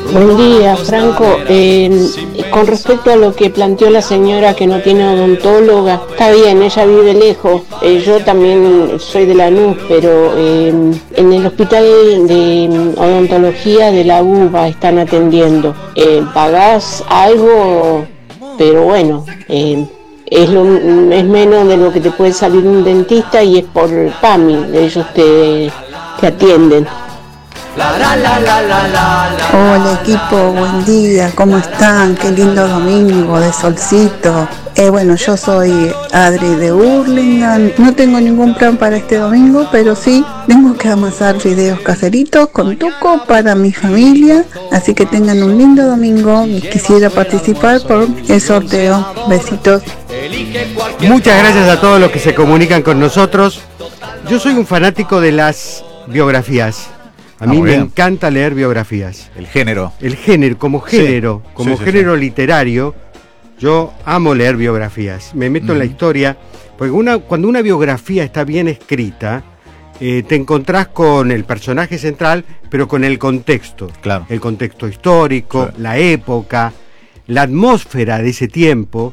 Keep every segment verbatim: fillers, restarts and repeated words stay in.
Buen día, Franco. Eh, con respecto a lo que planteó la señora que no tiene odontóloga, está bien, ella vive lejos. Eh, yo también soy de Lanús, pero eh, en el hospital de odontología de la U B A están atendiendo. Eh, pagás algo, pero bueno, eh, es, lo, es menos de lo que te puede salir un dentista y es por PAMI, ellos te, te atienden. Hola equipo, buen día, ¿cómo están? Qué lindo domingo de solcito. Eh, bueno, yo soy Adri de Hurlingham, no tengo ningún plan para este domingo, pero sí tengo que amasar fideos caseritos con tuco para mi familia, así que tengan un lindo domingo y quisiera participar por el sorteo. Besitos. Muchas gracias a todos los que se comunican con nosotros. Yo soy un fanático de las biografías. A mí ah, me bien. encanta leer biografías. El género. El género, como género, sí, como sí, género sí, sí. literario, yo amo leer biografías. Me meto mm. en la historia, porque una, cuando una biografía está bien escrita, eh, te encontrás con el personaje central, pero con el contexto. Claro. El contexto histórico, claro. la época, la atmósfera de ese tiempo.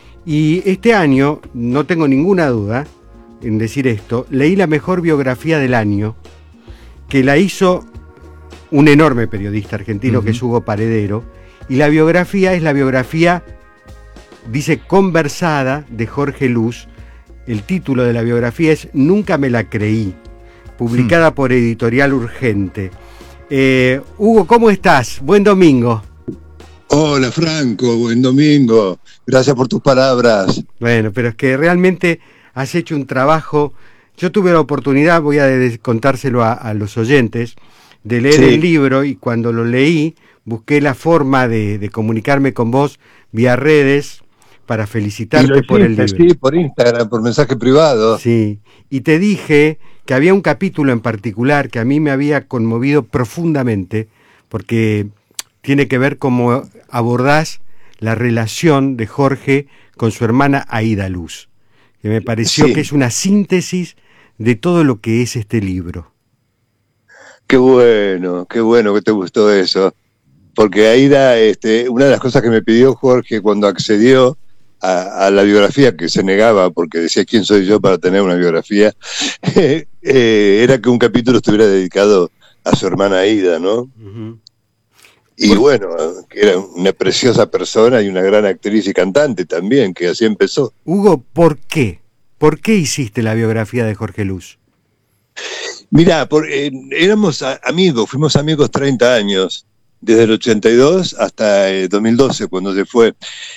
Y este año, no tengo ninguna duda en decir esto, leí la mejor biografía del año, que la hizo un enorme periodista argentino, uh-huh. que es Hugo Paredero, y la biografía es la biografía, dice, conversada, de Jorge Luz. El título de la biografía es Nunca me la creí, publicada uh-huh. por Editorial Urgente. Eh, Hugo, ¿cómo estás? Buen domingo. Hola Franco, buen domingo. Gracias por tus palabras. Bueno, pero es que realmente has hecho un trabajo. Yo tuve la oportunidad, voy a contárselo a, a los oyentes, de leer sí. el libro, y cuando lo leí busqué la forma de, de comunicarme con vos vía redes para felicitarte hiciste, por el libro. Sí, por Instagram, por mensaje privado. Sí, y te dije que había un capítulo en particular que a mí me había conmovido profundamente, porque tiene que ver cómo abordás la relación de Jorge con su hermana Aída Luz, que me pareció sí. que es una síntesis de todo lo que es este libro. Qué bueno, qué bueno que te gustó eso, porque Aída, este, una de las cosas que me pidió Jorge cuando accedió a, a la biografía, que se negaba porque decía quién soy yo para tener una biografía, eh, eh, era que un capítulo estuviera dedicado a su hermana Aída, ¿no? Uh-huh. Y bueno, que era una preciosa persona y una gran actriz y cantante también, que así empezó. Hugo, ¿por qué? ¿Por qué hiciste la biografía de Jorge Luz? Mirá, por, eh, éramos a, amigos, fuimos amigos treinta años, desde el ochenta y dos hasta el dos mil doce, cuando se fue.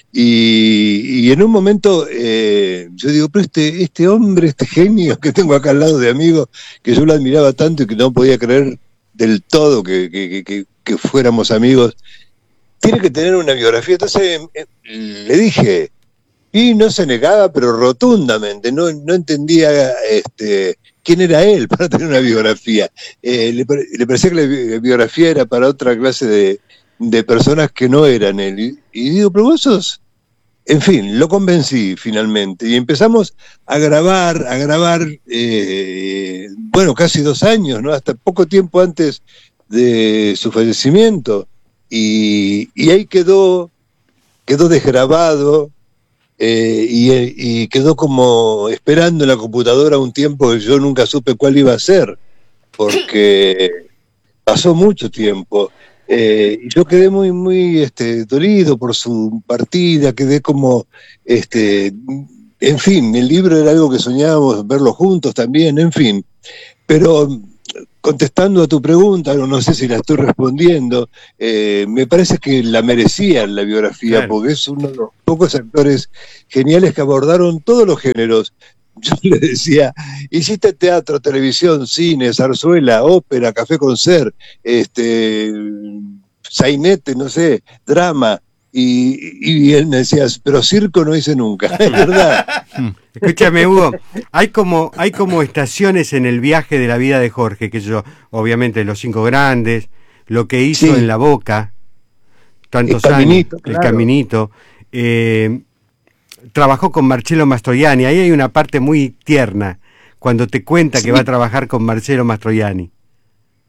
Y, y en un momento eh, yo digo, pero este, este hombre, este genio que tengo acá al lado de amigo, que yo lo admiraba tanto y que no podía creer del todo que, que, que, que fuéramos amigos, tiene que tener una biografía. Entonces eh, le dije... Y no se negaba, pero rotundamente, no, no entendía este, quién era él para tener una biografía. Eh, le, le parecía que la biografía era para otra clase de, de personas que no eran él. Y, y digo, pero vos sos... En fin, lo convencí finalmente. Y empezamos a grabar, a grabar, eh, bueno, casi dos años, ¿no? Hasta poco tiempo antes de su fallecimiento. Y, y ahí quedó, quedó desgrabado. Eh, y, y quedó como esperando en la computadora un tiempo que yo nunca supe cuál iba a ser, porque pasó mucho tiempo. Eh, y yo quedé muy, muy este, dolido por su partida, quedé como, este, en fin, el libro era algo que soñábamos verlo juntos también, en fin. Pero contestando a tu pregunta, no sé si la estoy respondiendo, eh, me parece que la merecía la biografía, claro. porque es uno de los pocos actores geniales que abordaron todos los géneros. Yo le decía, hiciste teatro, televisión, cine, zarzuela, ópera, café concert, este, sainete, no sé, drama, y, y él me decía, pero circo no hice nunca, es verdad. Escúchame, Hugo, hay como, hay como estaciones en el viaje de la vida de Jorge, que yo, obviamente, Los Cinco Grandes, lo que hizo sí. en La Boca, tantos el años, caminito, el claro. Caminito, eh, trabajó con Marcello Mastroianni, ahí hay una parte muy tierna, cuando te cuenta sí. que va a trabajar con Marcello Mastroianni.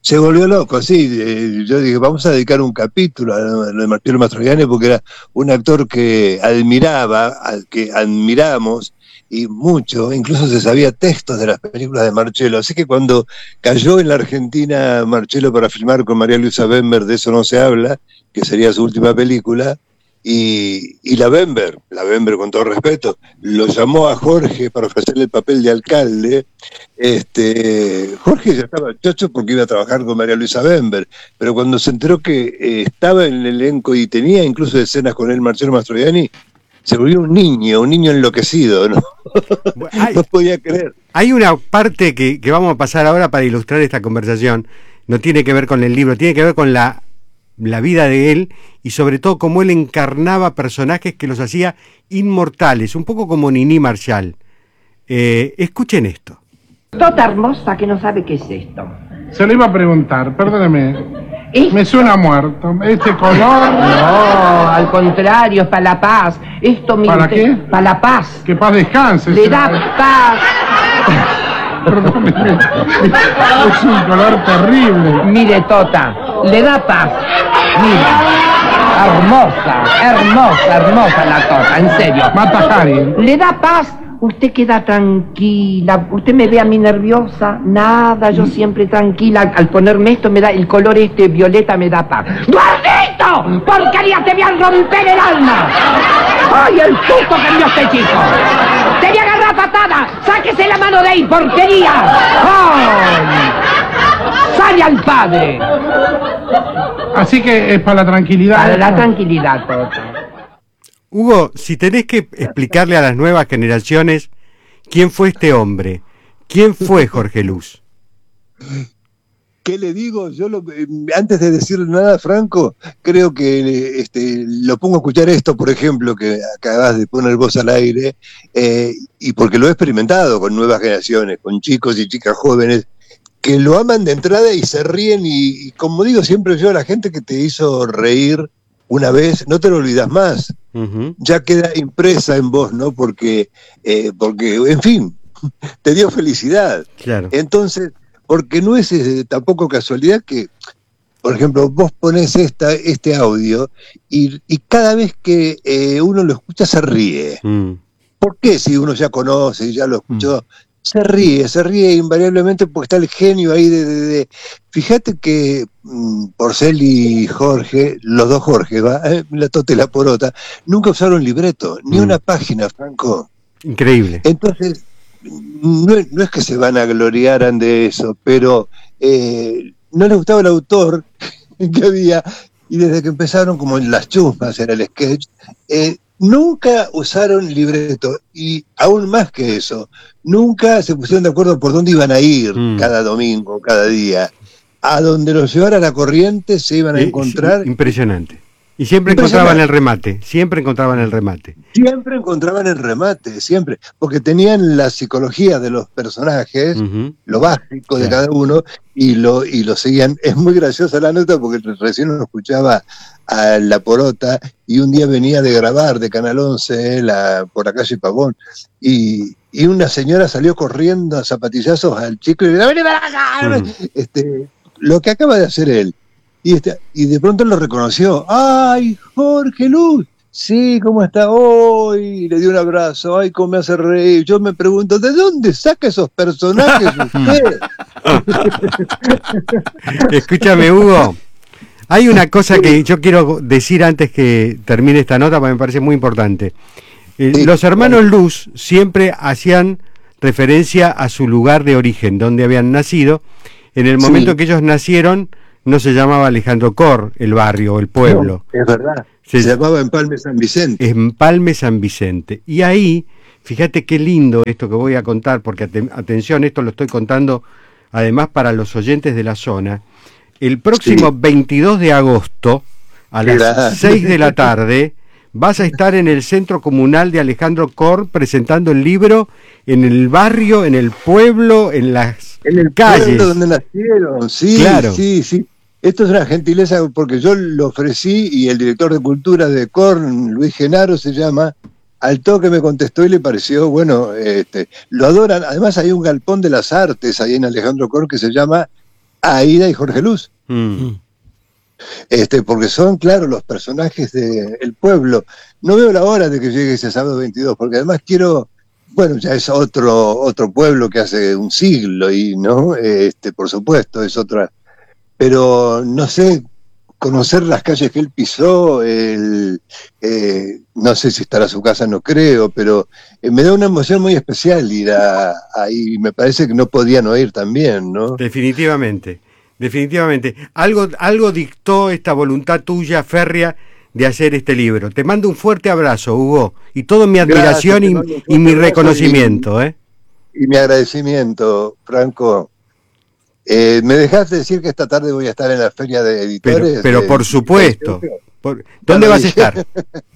Se volvió loco, sí. Eh, yo dije, vamos a dedicar un capítulo a lo de Marcello Mastroianni porque era un actor que admiraba, al que admiramos y mucho, incluso se sabía textos de las películas de Marcello. Así que cuando cayó en la Argentina Marcello para filmar con María Luisa Bember, De eso no se habla, que sería su última película, y, y la Bember, la Bember con todo respeto, lo llamó a Jorge para ofrecerle el papel de alcalde. Este, Jorge ya estaba chocho porque iba a trabajar con María Luisa Bember, pero cuando se enteró que eh, estaba en el elenco y tenía incluso escenas con él, Marcello Mastroianni, se volvió un niño, un niño enloquecido, ¿no? Hay, no podía creer. Hay una parte que, que vamos a pasar ahora para ilustrar esta conversación, no tiene que ver con el libro, tiene que ver con la la vida de él y sobre todo cómo él encarnaba personajes que los hacía inmortales, un poco como Nini Marshall. Eh, escuchen esto. Tota hermosa que no sabe qué es esto. Se lo iba a preguntar, perdóneme. ¿Es? Me suena muerto. ¿Este color? No, al contrario, es para la paz. Esto, mire, ¿para qué? Para la paz. Que paz descanse. Le da paz. Perdóneme. Es un color terrible. Mire, Tota, le da paz. Mira, hermosa, hermosa, hermosa la Tota, en serio. Mata Harry. Le da paz. Usted queda tranquila, usted me ve a mí nerviosa, nada, yo siempre tranquila, al ponerme esto me da, el color este violeta me da paz. ¡Gordito! ¡Porquería, te voy a romper el alma! ¡Ay, el susto que me dio este chico! ¡Te voy a agarrar patada! ¡Sáquese la mano de ahí, porquería! ¡Ay! ¡Sale al padre! Así que es para la tranquilidad. Para la tranquilidad, Tota. Hugo, si tenés que explicarle a las nuevas generaciones quién fue este hombre, quién fue Jorge Luz. ¿Qué le digo? Yo lo, antes de decir nada, Franco, creo que este, lo pongo a escuchar esto, por ejemplo, que acabas de poner vos al aire, eh, y porque lo he experimentado con nuevas generaciones, con chicos y chicas jóvenes, que lo aman de entrada y se ríen, y, y como digo siempre yo, la gente que te hizo reír una vez, no te lo olvidas más. Uh-huh. Ya queda impresa en vos, ¿no? Porque, eh, porque, en fin, te dio felicidad. Claro. Entonces, porque no es eh, tampoco casualidad que, por ejemplo, vos ponés esta, este audio y, y cada vez que eh, uno lo escucha se ríe. Mm. ¿Por qué si uno ya conoce y ya lo escuchó? Mm. Se ríe, se ríe invariablemente porque está el genio ahí de... de, de... Fíjate que mmm, Porcel y Jorge, los dos Jorge, ¿va? ¿Eh? La Tota y la Porota, nunca usaron libreto, ni mm. una página, Franco. Increíble. Entonces, no, no es que se van a gloriaran de eso, pero eh, no les gustaba el autor que había, y desde que empezaron, como en Las Chusmas, era el sketch, eh, nunca usaron libreto, y aún más que eso, nunca se pusieron de acuerdo por dónde iban a ir mm. cada domingo, cada día. A donde los llevara la corriente se iban a eh, encontrar. Impresionante. Y siempre encontraban el remate, siempre encontraban el remate. Siempre encontraban el remate, siempre, porque tenían la psicología de los personajes, uh-huh. lo básico de claro. cada uno, y lo, y lo seguían. Es muy graciosa la nota porque recién lo escuchaba a la Porota, y un día venía de grabar de Canal once, la, por la calle Pavón, y, y una señora salió corriendo a zapatillazos al chico y le dijo, uh-huh. este, lo que acaba de hacer él. Y, este, y de pronto lo reconoció. ¡Ay, Jorge Luz! Sí, ¿cómo está hoy? Le dio un abrazo. ¡Ay, cómo me hace reír! Yo me pregunto, ¿de dónde saca esos personajes usted? Escúchame, Hugo. Hay una cosa que yo quiero decir antes que termine esta nota, porque me parece muy importante. Eh, sí, los hermanos claro. Luz siempre hacían referencia a su lugar de origen, donde habían nacido. En el momento sí. que ellos nacieron, no se llamaba Alejandro Corr el barrio o el pueblo. No, es verdad. Se, se llamaba Empalme San Vicente. Empalme San Vicente. Y ahí, fíjate qué lindo esto que voy a contar, porque at- atención, esto lo estoy contando además para los oyentes de la zona. El próximo sí. veintidós de agosto, a las claro. seis de la tarde, vas a estar en el Centro Comunal de Alejandro Corr presentando el libro en el barrio, en el pueblo, en las en el calles. Pueblo donde nacieron, sí, claro. sí, sí. Esto es una gentileza porque yo lo ofrecí y el director de cultura de Corr, Luis Genaro se llama, al toque me contestó y le pareció, bueno, este, lo adoran. Además hay un galpón de las artes ahí en Alejandro Corr que se llama Aida y Jorge Luz. Mm. Este, porque son, claro, los personajes del pueblo. No veo la hora de que llegue ese sábado veintidós, porque además quiero, bueno, ya es otro otro pueblo que hace un siglo, y no, este, por supuesto, es otra, pero no sé, conocer las calles que él pisó, el, eh, no sé si estará a su casa, no creo, pero eh, me da una emoción muy especial ir a, ahí, me parece que no podían oír también, ¿no? Definitivamente, definitivamente. Algo, algo dictó esta voluntad tuya, férrea, de hacer este libro. Te mando un fuerte abrazo, Hugo, y toda mi admiración Gracias, y, y mi reconocimiento. Y, ¿eh? y mi agradecimiento, Franco. Eh, ¿Me dejaste decir que esta tarde voy a estar en la feria de editores? Pero, pero de, por supuesto. Por, ¿Dónde vas a estar?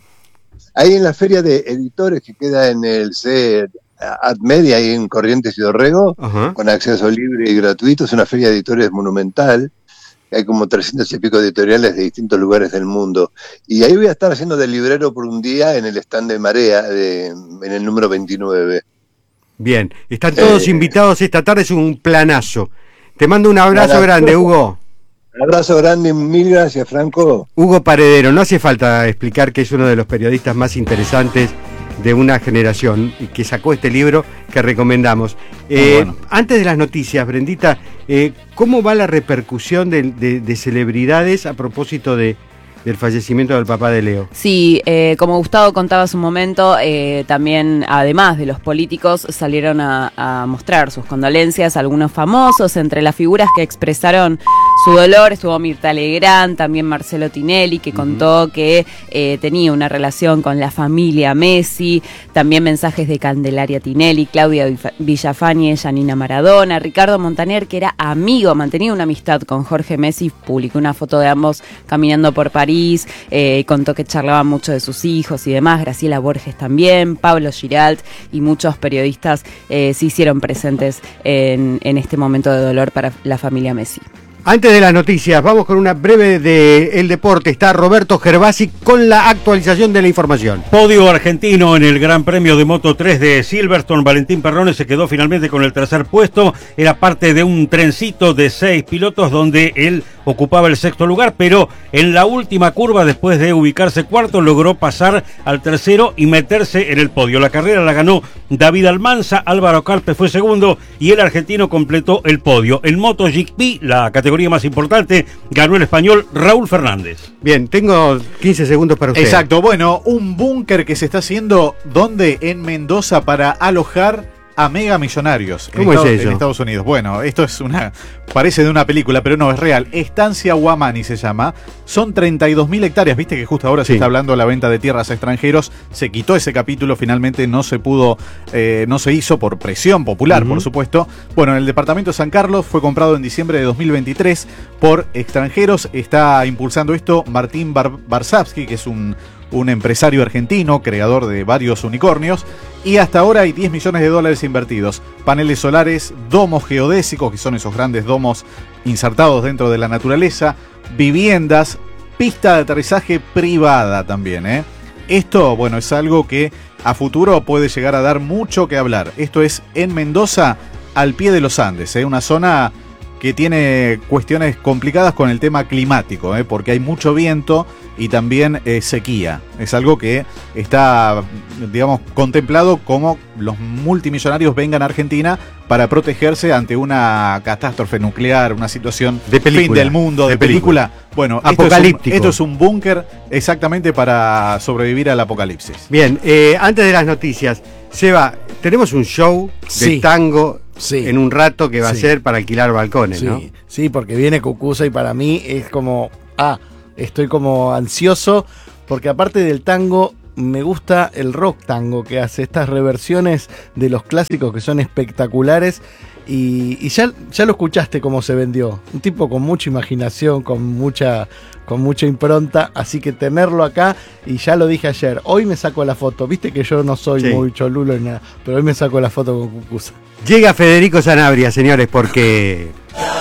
Ahí en la feria de editores que queda en el C AdMedia, ahí en Corrientes y Dorrego, uh-huh. con acceso libre y gratuito. Es una feria de editores monumental. Hay como trescientos y pico editoriales de distintos lugares del mundo. Y ahí voy a estar haciendo de librero por un día en el stand de Marea, de, en el número veintinueve. Bien, están todos eh, invitados esta tarde, es un planazo. Te mando un abrazo abrazo. grande, Hugo. Un abrazo grande, mil gracias, Franco. Hugo Paredero, no hace falta explicar que es uno de los periodistas más interesantes de una generación y que sacó este libro que recomendamos. Eh, bueno. Antes de las noticias, Brendita, eh, ¿cómo va la repercusión de, de, de celebridades a propósito de del fallecimiento del papá de Leo? Sí, eh, como Gustavo contaba hace un momento, eh, también, además de los políticos, salieron a, a mostrar sus condolencias algunos famosos. Entre las figuras que expresaron su dolor estuvo Mirta Legrand, también Marcelo Tinelli, que uh-huh. contó que eh, tenía una relación con la familia Messi, también mensajes de Candelaria Tinelli, Claudia Villafañe, Janina Maradona, Ricardo Montaner, que era amigo, mantenía una amistad con Jorge Messi, publicó una foto de ambos caminando por París. Eh, contó que charlaban mucho de sus hijos y demás, Graciela Borges también, Pablo Giralt y muchos periodistas eh, se hicieron presentes en, en este momento de dolor para la familia Messi. Antes de las noticias, vamos con una breve de El Deporte. Está Roberto Gervasi con la actualización de la información. Podio argentino en el Gran Premio de Moto tres de Silverstone. Valentín Perrone se quedó finalmente con el tercer puesto. Era parte de un trencito de seis pilotos donde él ocupaba el sexto lugar, pero en la última curva, después de ubicarse cuarto, logró pasar al tercero y meterse en el podio. La carrera la ganó David Almanza, Álvaro Carpe fue segundo y el argentino completó el podio. En MotoGP, la categoría más importante, ganó el español Raúl Fernández. Bien, tengo quince segundos para usted. Exacto, bueno, un búnker que se está haciendo, ¿dónde? En Mendoza, para alojar a mega millonarios. ¿Cómo en es Estados, eso? En Estados Unidos. Bueno, esto es una, parece de una película, pero no, es real. Estancia Huamani se llama. Son treinta y dos mil hectáreas. Viste que justo ahora sí. se está hablando de la venta de tierras a extranjeros. Se quitó ese capítulo, finalmente no se pudo, eh, no se hizo por presión popular, uh-huh. por supuesto. Bueno, en el departamento de San Carlos fue comprado en diciembre de dos mil veintitrés por extranjeros. Está impulsando esto Martín Bar- Barsavsky, que es un... un empresario argentino, creador de varios unicornios, y hasta ahora hay diez millones de dólares invertidos. Paneles solares, domos geodésicos, que son esos grandes domos insertados dentro de la naturaleza, viviendas, pista de aterrizaje privada también, ¿eh? Esto, bueno, es algo que a futuro puede llegar a dar mucho que hablar. Esto es en Mendoza, al pie de los Andes, ¿eh? Una zona que tiene cuestiones complicadas con el tema climático, ¿eh? Porque hay mucho viento y también eh, sequía. Es algo que está, digamos, contemplado como los multimillonarios vengan a Argentina para protegerse ante una catástrofe nuclear, una situación de película, fin del mundo, de, de película. película. Bueno, apocalíptico. Esto es un, un búnker exactamente para sobrevivir al apocalipsis. Bien, eh, antes de las noticias, Seba, tenemos un show de sí. tango sí. en un rato que va sí. a ser para alquilar balcones, sí. ¿no? Sí, porque viene Cucuza y para mí es como, ah, estoy como ansioso, porque aparte del tango, me gusta el rock tango que hace, estas reversiones de los clásicos que son espectaculares. Y, y ya, ya lo escuchaste cómo se vendió. Un tipo con mucha imaginación, con mucha, con mucha impronta. Así que tenerlo acá, y ya lo dije ayer, hoy me saco la foto. Viste que yo no soy sí. muy cholulo ni nada, pero hoy me saco la foto con Cucuza. Llega Federico Sanabria, señores, porque...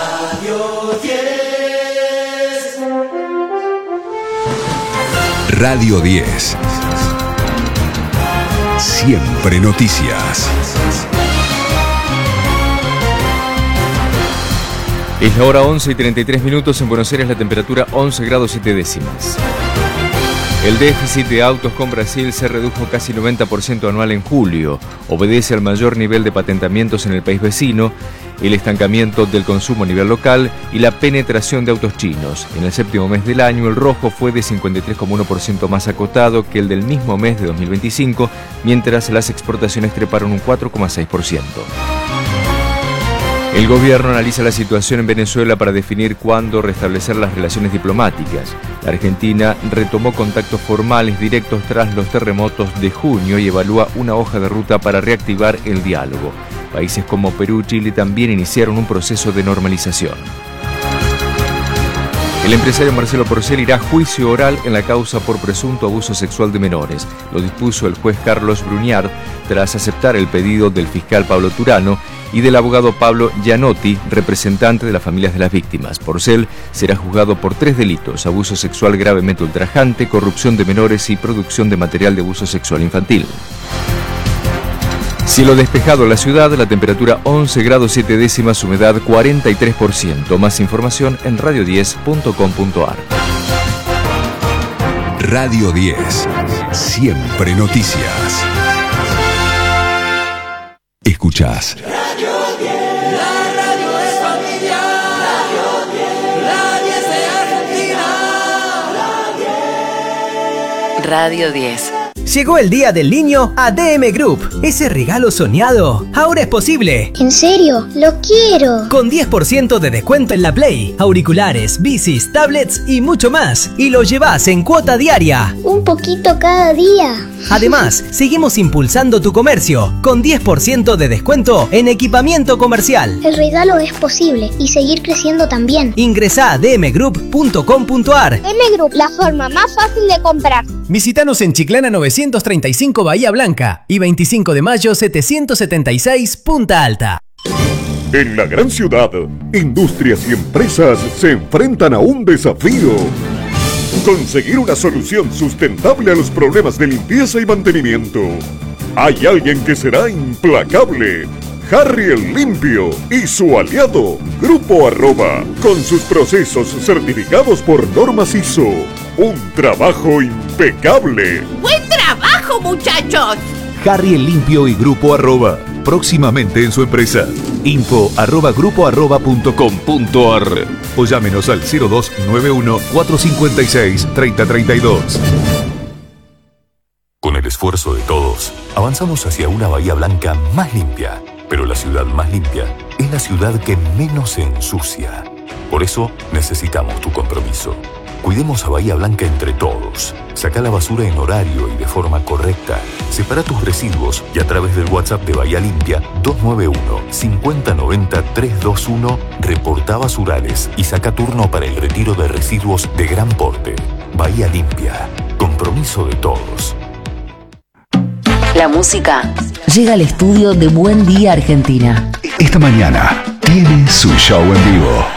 Radio diez. Siempre noticias. Es la hora once y treinta y tres minutos. En Buenos Aires la temperatura once grados siete décimas. El déficit de autos con Brasil se redujo casi noventa por ciento anual en julio. Obedece al mayor nivel de patentamientos en el país vecino, el estancamiento del consumo a nivel local y la penetración de autos chinos. En el séptimo mes del año, el rojo fue de cincuenta y tres coma uno por ciento más acotado que el del mismo mes de dos mil veinticinco, mientras las exportaciones treparon un cuatro coma seis por ciento. El gobierno analiza la situación en Venezuela para definir cuándo restablecer las relaciones diplomáticas. La Argentina retomó contactos formales directos tras los terremotos de junio y evalúa una hoja de ruta para reactivar el diálogo. Países como Perú y Chile también iniciaron un proceso de normalización. El empresario Marcelo Porcel irá a juicio oral en la causa por presunto abuso sexual de menores. Lo dispuso el juez Carlos Bruniart tras aceptar el pedido del fiscal Pablo Turano y del abogado Pablo Gianotti, representante de las familias de las víctimas. Porcel será juzgado por tres delitos: abuso sexual gravemente ultrajante, corrupción de menores y producción de material de abuso sexual infantil. Cielo despejado en la ciudad, la temperatura once grados siete décimas, humedad cuarenta y tres por ciento. Más información en radio diez punto com punto ar. Radio diez. Siempre noticias. Escuchás. Radio diez, la radio es familia. Radio diez, la diez de Argentina. Radio diez. Llegó el Día del Niño a D M Group. Ese regalo soñado ahora es posible. ¿En serio? ¡Lo quiero! Con diez por ciento de descuento en la Play, auriculares, bicis, tablets y mucho más. Y lo llevas en cuota diaria. Un poquito cada día. Además, seguimos impulsando tu comercio con diez por ciento de descuento en equipamiento comercial. El regalo es posible y seguir creciendo también. Ingresá a d m group punto com punto ar. D M Group, la forma más fácil de comprar. Visítanos en Chiclana novecientos treinta y cinco Bahía Blanca y veinticinco de mayo setecientos setenta y seis Punta Alta. En la gran ciudad, industrias y empresas se enfrentan a un desafío: conseguir una solución sustentable a los problemas de limpieza y mantenimiento. Hay alguien que será implacable: Harry el Limpio y su aliado, Grupo Arroba, con sus procesos certificados por normas I S O. Un trabajo impecable. ¡Buen trabajo, muchachos! Harry el Limpio y Grupo Arroba, próximamente en su empresa. Info arroba grupo arroba punto com punto ar o llámenos al cero dos nueve uno cuatro cinco seis tres cero tres dos. Con el esfuerzo de todos, avanzamos hacia una Bahía Blanca más limpia. Pero la ciudad más limpia es la ciudad que menos se ensucia. Por eso necesitamos tu compromiso. Cuidemos a Bahía Blanca entre todos. Saca la basura en horario y de forma correcta. Separa tus residuos y a través del WhatsApp de Bahía Limpia dos nueve uno, cinco cero nueve cero, tres dos uno reporta basurales y saca turno para el retiro de residuos de gran porte. Bahía Limpia. Compromiso de todos. La música llega al estudio de Buen Día Argentina. Esta mañana tiene su show en vivo.